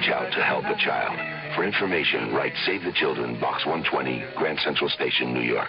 reach out to help a child. For information, write Save the Children, Box 120, Grand Central Station, New York.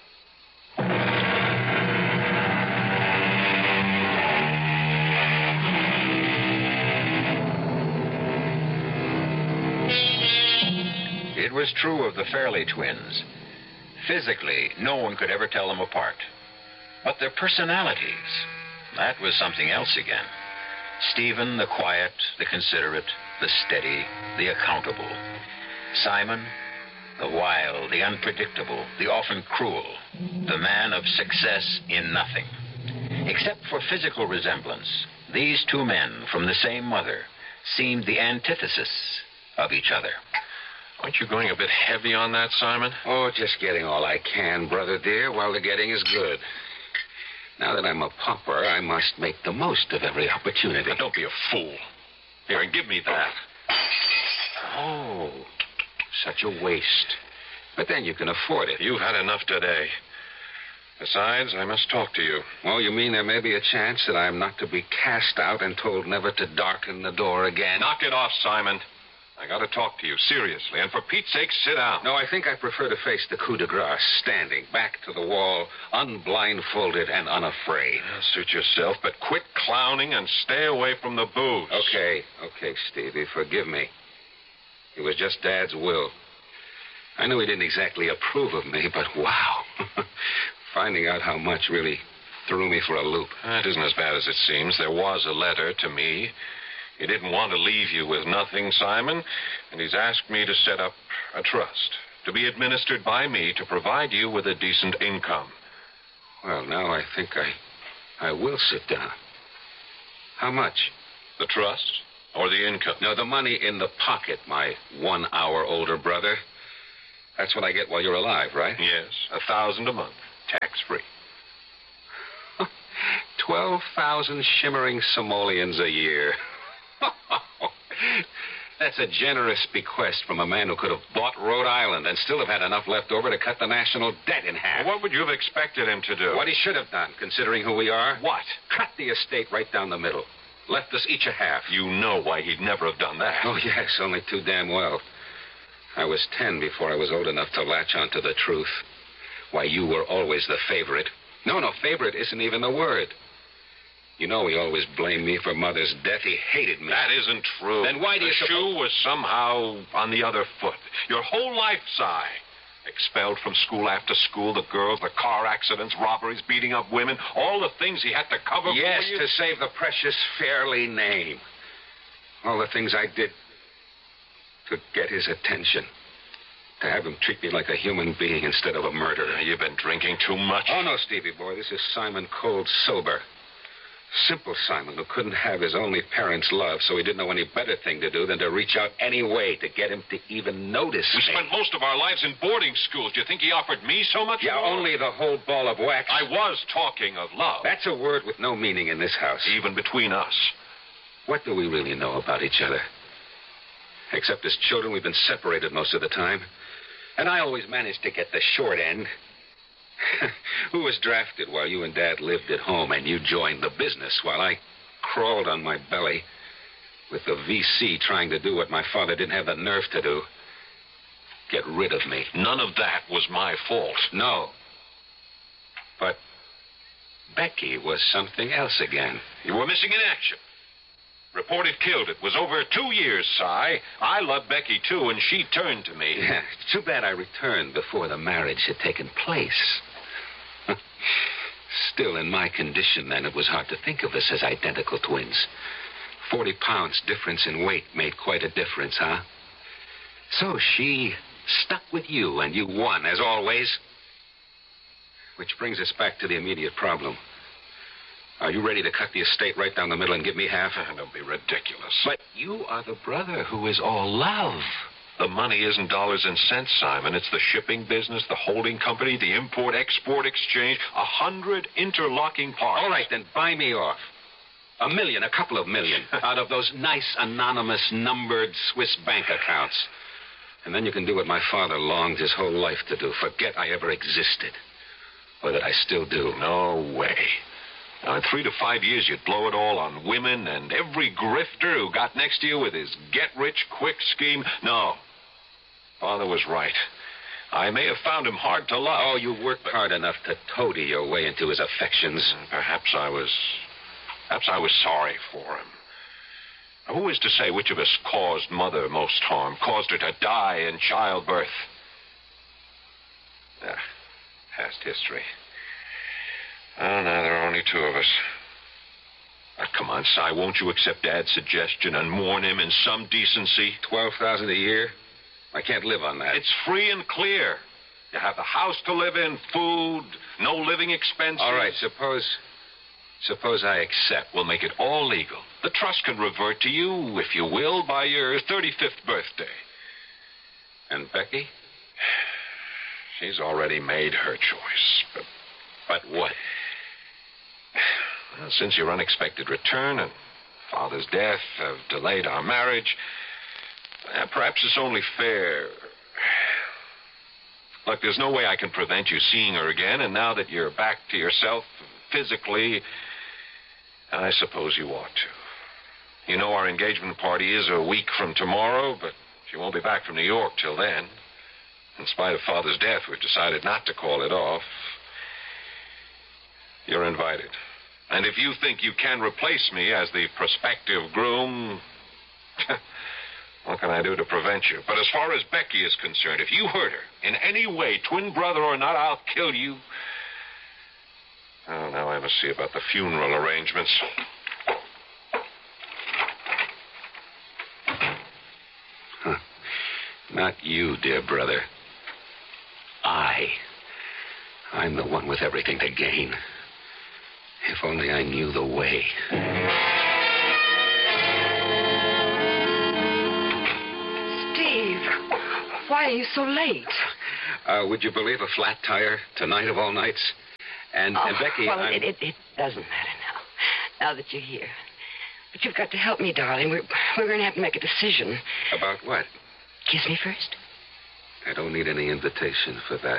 It was true of the Fairley twins. Physically, no one could ever tell them apart. But their personalities, that was something else again. Stephen, the quiet, the considerate, the steady, the accountable. Simon, the wild, the unpredictable, the often cruel. The man of success in nothing. Except for physical resemblance, these two men from the same mother seemed the antithesis of each other. Aren't you going a bit heavy on that, Simon? Oh, just getting all I can, brother dear, while the getting is good. Now that I'm a pauper, I must make the most of every opportunity. Now, don't be a fool. Here, and give me that. Oh, such a waste. But then you can afford it. You've had enough today. Besides, I must talk to you. Oh, you mean there may be a chance that I'm not to be cast out and told never to darken the door again? Knock it off, Simon. I got to talk to you, seriously. And for Pete's sake, sit down. No, I think I prefer to face the coup de grace, standing, back to the wall, unblindfolded and unafraid. Well, suit yourself, but quit clowning and stay away from the booze. Okay, Stevie, forgive me. It was just Dad's will. I know he didn't exactly approve of me, but wow. Finding out how much really threw me for a loop. It isn't as bad as it seems. There was a letter to me. He didn't want to leave you with nothing, Simon, and he's asked me to set up a trust to be administered by me to provide you with a decent income. Well, now I think I will sit down. How much? The trust or the income? No, the money in the pocket, my 1 hour older brother. That's what I get while you're alive, right? Yes, $1,000 a month, tax-free. 12,000 shimmering simoleons a year. That's a generous bequest from a man who could have bought Rhode Island and still have had enough left over to cut the national debt in half. Well, what would you have expected him to do? What he should have done, considering who we are. What? Cut the estate right down the middle. Left us each a half. You know why he'd never have done that. Oh, yes, only too damn well. I was 10 before I was old enough to latch onto the truth. Why, you were always the favorite. No, favorite isn't even the word. You know he always blamed me for Mother's death. He hated me. That isn't true. Then why do you The shoe was somehow on the other foot. Your whole life, Si. Expelled from school after school, the girls, the car accidents, robberies, beating up women, all the things he had to cover for you. Yes, to save the precious Fairley name. All the things I did to get his attention. To have him treat me like a human being instead of a murderer. You've been drinking too much. Oh, no, Stevie boy. This is Simon Cold sober. Simple Simon, who couldn't have his only parent's love, so he didn't know any better thing to do than to reach out any way to get him to even notice We me. spent most of our lives in boarding schools. Do you think he offered me so much Yeah, more? only the whole ball of wax. I was talking of love. That's a word with no meaning in this house. Even between us. What do we really know about each other? Except as children, we've been separated most of the time. And I always managed to get the short end. Who was drafted while you and Dad lived at home and you joined the business while I crawled on my belly with the VC trying to do what my father didn't have the nerve to do? Get rid of me. None of that was my fault. No. But Becky was something else again. You were missing in action. Reported killed. It was over 2 years, Si. I loved Becky, too, and she turned to me. Yeah, it's too bad I returned before the marriage had taken place. Still, in my condition then, it was hard to think of us as identical twins. 40 pounds difference in weight made quite a difference, huh? So she stuck with you, and you won, as always. Which brings us back to the immediate problem. Are you ready to cut the estate right down the middle and give me half? Don't be ridiculous. But you are the brother who is all love. The money isn't dollars and cents, Simon. It's the shipping business, the holding company, the import-export exchange, 100 interlocking parts. All right, then buy me off. $1 million, a couple of million, out of those nice, anonymous, numbered Swiss bank accounts. And then you can do what my father longed his whole life to do. Forget I ever existed. Or that I still do. No way. Now, in 3 to 5 years, you'd blow it all on women and every grifter who got next to you with his get-rich-quick scheme. No. Father was right. I may have found him hard to love. Oh, you worked hard enough to toady your way into his affections. Perhaps I was sorry for him. Who is to say which of us caused Mother most harm, caused her to die in childbirth? Past history. Oh, now there are only 2 of us. Come on, Si, won't you accept Dad's suggestion and mourn him in some decency? $12,000 a year? I can't live on that. It's free and clear. You have the house to live in, food, no living expenses. All right, suppose I accept. We'll make it all legal. The trust can revert to you, if you will, by your 35th birthday. And Becky? She's already made her choice. But what? Well, since your unexpected return and Father's death have delayed our marriage, perhaps it's only fair. Look, there's no way I can prevent you seeing her again, and now that you're back to yourself physically, I suppose you ought to. You know our engagement party is a week from tomorrow, but she won't be back from New York till then. In spite of Father's death, we've decided not to call it off. You're invited. And if you think you can replace me as the prospective groom, what can I do to prevent you? But as far as Becky is concerned, if you hurt her in any way, twin brother or not, I'll kill you. Oh, now I must see about the funeral arrangements. Huh. Not you, dear brother. I'm the one with everything to gain. If only I knew the way. Steve, why are you so late? Would you believe a flat tire tonight of all nights? And Becky, well, it doesn't matter now that you're here. But you've got to help me, darling. We're going to have to make a decision. About what? Kiss me first. I don't need any invitation for that.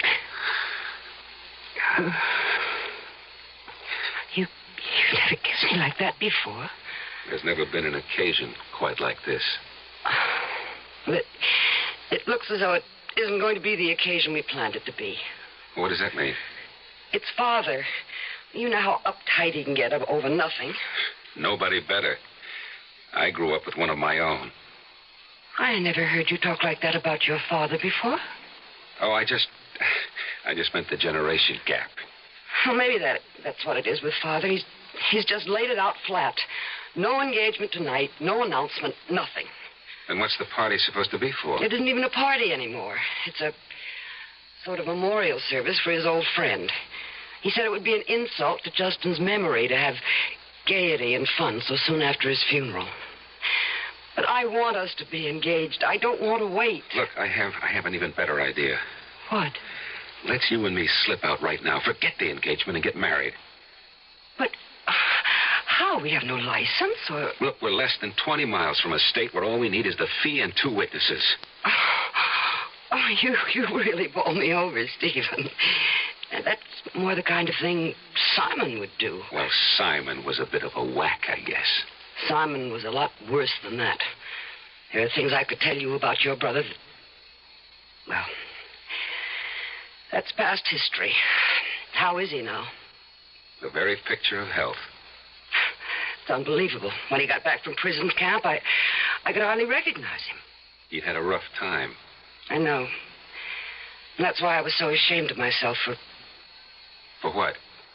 You never kissed me like that before. There's never been an occasion quite like this. But it looks as though it isn't going to be the occasion we planned it to be. What does that mean? It's Father. You know how uptight he can get over nothing. Nobody better. I grew up with one of my own. I never heard you talk like that about your father before. Oh, I just meant the generation gap. Well, maybe that's what it is with Father. He's just laid it out flat. No engagement tonight, no announcement, nothing. Then what's the party supposed to be for? It isn't even a party anymore. It's a sort of memorial service for his old friend. He said it would be an insult to Justin's memory to have gaiety and fun so soon after his funeral. But I want us to be engaged. I don't want to wait. Look, I have an even better idea. What? Let's you and me slip out right now, forget the engagement, and get married. But how? We have no license, or... Look, we're less than 20 miles from a state where all we need is the fee and 2 witnesses. Oh, you really bowl me over, Stephen. And that's more the kind of thing Simon would do. Well, Simon was a bit of a whack, I guess. Simon was a lot worse than that. There are things I could tell you about your brother that... Well, that's past history. How is he now? The very picture of health. It's unbelievable. When he got back from prison camp, I could hardly recognize him. He'd had a rough time. I know. And that's why I was so ashamed of myself for... For what?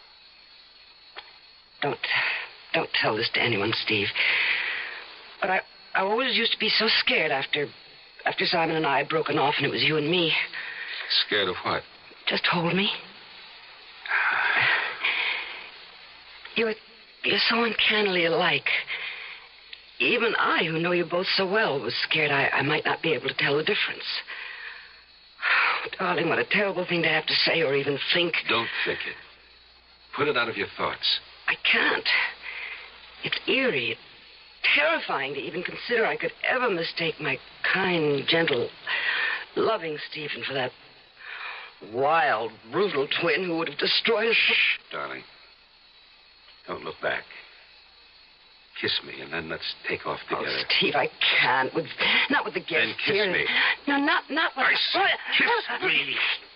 Don't tell this to anyone, Steve. But I always used to be so scared after Simon and I had broken off and it was you and me. Scared of what? Just hold me. You're so uncannily alike. Even I, who know you both so well, was scared I might not be able to tell the difference. Oh, darling, what a terrible thing to have to say or even think. Don't think it. Put it out of your thoughts. I can't. It's eerie, terrifying to even consider I could ever mistake my kind, gentle, loving Stephen for that wild, brutal twin who would have destroyed us. Shh, darling. Don't look back. Kiss me, and then let's take off together. Oh, Steve, I can't. Not with the guests Then kiss here. me. No, not with... I said kiss me.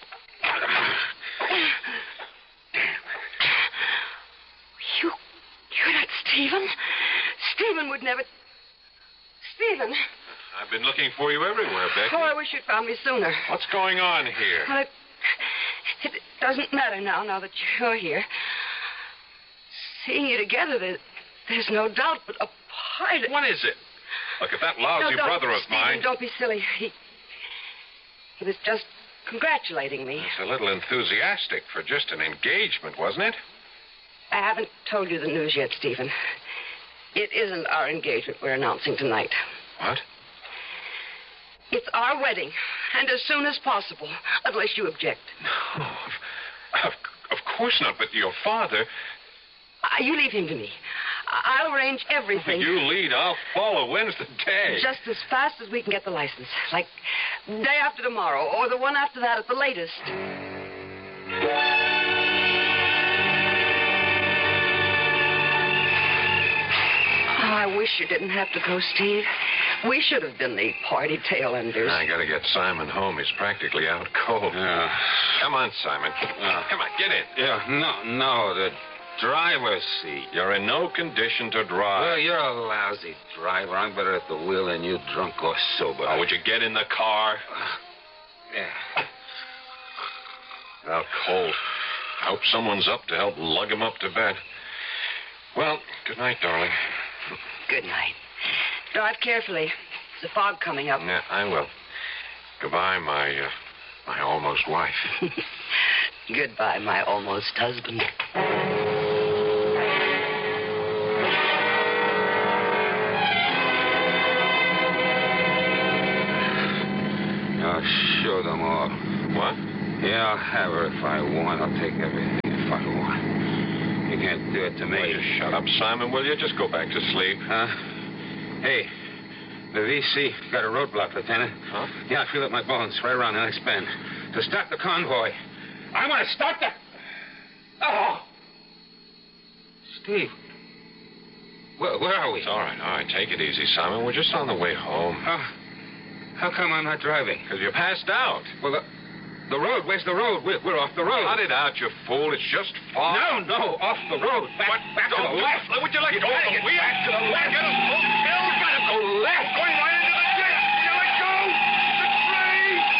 You're not Stephen. Stephen would never... Stephen. I've been looking for you everywhere, Becky. Oh, I wish you'd found me sooner. What's going on here? Well, it doesn't matter now that you're here. Seeing you together, there's no doubt, but apart... What is it? Look, if that lousy brother of Stephen, mine... don't be silly. He was just congratulating me. It's a little enthusiastic for just an engagement, wasn't it? I haven't told you the news yet, Stephen. It isn't our engagement we're announcing tonight. What? It's our wedding, and as soon as possible, unless you object. No, of course not, but your father... You leave him to me. I'll arrange everything. You lead, I'll follow. When's the day? Just as fast as we can get the license. Like day after tomorrow, or the one after that at the latest. I wish you didn't have to go, Steve. We should have been the party tail enders. I gotta get Simon home. He's practically out cold. Come on, Simon. Come on, get in. Yeah, no, the driver's seat. You're in no condition to drive. Well, you're a lousy driver. I'm better at the wheel than you, drunk or sober. Oh, would you get in the car? Yeah. Out cold. I hope someone's up to help lug him up to bed. Well, good night, darling. Good night. Drive carefully. There's a fog coming up. Yeah, I will. Goodbye, my almost wife. Goodbye, my almost husband. I'll show them all. What? Yeah, I'll have her if I want. I'll take everything if I want. You can't do it to me. Will you shut up, Simon, will you? Just go back to sleep. Huh? Hey, the VC got a roadblock, Lieutenant. Huh? Yeah, I feel it in my bones right around the next bend. To stop the convoy. I want to stop the... Oh! Steve. Where are we? It's all right. Take it easy, Simon. We're just on the way home. How come I'm not driving? Because you passed out. Well, the road. Where's the road? We're off the road. Cut it out, you fool. It's just fog. No, off the road. Back to the left. Would you let go of the wheel? Back to the left. You gotta go left.